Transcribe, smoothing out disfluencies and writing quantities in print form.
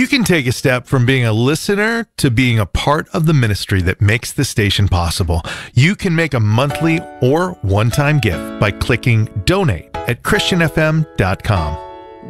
You can take a step from being a listener to being a part of the ministry that makes the station possible. You can make a monthly or one-time gift by clicking donate at christianfm.com.